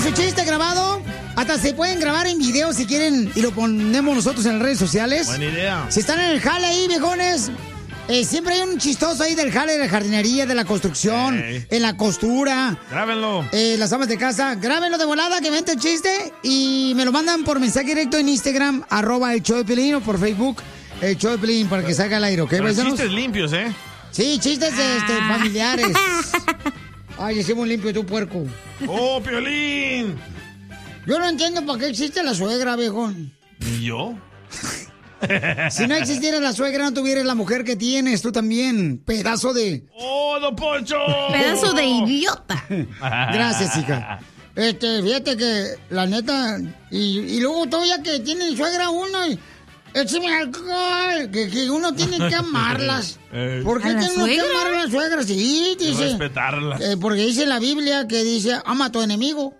su chiste grabado. Hasta se pueden grabar en video si quieren y lo ponemos nosotros en las redes sociales. Buena idea. Si están en el jale ahí, viejones, siempre hay un chistoso ahí del jale, de la jardinería, de la construcción, en la costura. Grábenlo. Las amas de casa, grábenlo de volada, que vente el chiste y me lo mandan por mensaje directo en Instagram, @el show de Piolín, o por Facebook, el show de Piolín, para que salga al aire, ¿ok? Pero chistes limpios, ¿eh? Sí, chistes familiares. Ay, hicimos limpio tu puerco. ¡Oh, Piolín! Yo no entiendo para qué existe la suegra, viejón. ¿Y yo? Si no existiera la suegra, no tuvieras la mujer que tienes, tú también. Pedazo de... ¡Oh, don Poncho! Pedazo de idiota. Gracias, hija. Fíjate que, la neta... Y luego todavía que tiene suegra uno... Échame alcohol, que uno tiene que amarlas. ¿Por qué tiene uno que amar a la suegra? Sí, dice. Respetarlas. Porque dice en la Biblia que dice, ama a tu enemigo.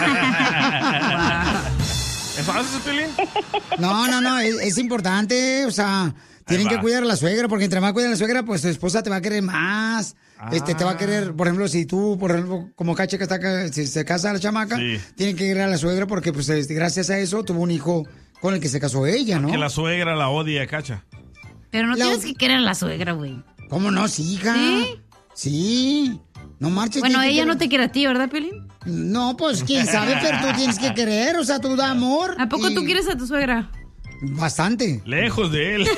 ¿Es falso, Piolín? No, es importante, o sea, tienen que cuidar a la suegra, porque entre más cuida a la suegra, pues tu esposa te va a querer más. Te va a querer, por ejemplo, si tú, como Cacha que está acá, si se casa la chamaca, tienen que querer a la suegra porque, pues, gracias a eso tuvo un hijo con el que se casó ella, ¿no? Que la suegra la odia, Cacha. Pero no tienes que querer a la suegra, güey. ¿Cómo no, sí, hija? ¿Sí? Sí. No marches. Bueno, ella no te quiere a ti, ¿verdad, Piolín? No, pues, quién sabe, pero tú tienes que querer, o sea, tú da amor. ¿A poco tú quieres a tu suegra? Bastante. Lejos de él.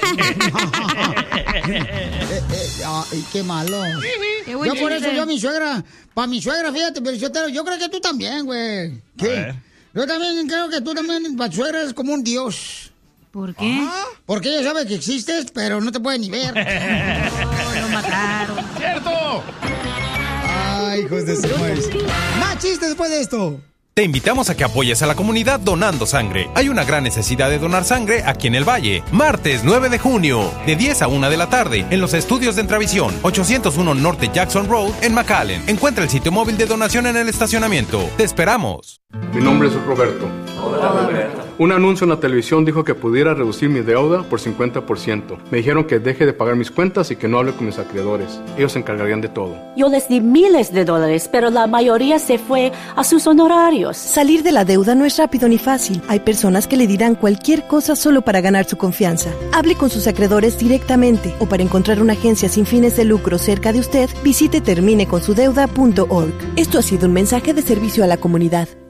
Ay, qué malo. Yo por eso, para mi suegra, fíjate, pero yo creo que tú también, güey. ¿Qué? Yo también creo que tú también, para tu suegra, eres como un dios. ¿Por qué? Porque ella sabe que existes, pero no te puede ni ver. Lo mataron. ¡Cierto! Ay, hijos de su madre. Más chistes después de esto. Te invitamos a que apoyes a la comunidad donando sangre. Hay una gran necesidad de donar sangre aquí en el Valle. Martes 9 de junio, de 10 a 1 de la tarde, en los estudios de Entravisión, 801 Norte Jackson Road, en McAllen. Encuentra el sitio móvil de donación en el estacionamiento. ¡Te esperamos! Mi nombre es Roberto. Hola, Roberto. Un anuncio en la televisión dijo que pudiera reducir mi deuda por 50%. Me dijeron que deje de pagar mis cuentas y que no hable con mis acreedores. Ellos se encargarían de todo. Yo les di miles de dólares, pero la mayoría se fue a sus honorarios. Salir de la deuda no es rápido ni fácil. Hay personas que le dirán cualquier cosa solo para ganar su confianza. Hable con sus acreedores directamente o para encontrar una agencia sin fines de lucro cerca de usted, visite termineconsudeuda.org. Esto ha sido un mensaje de servicio a la comunidad.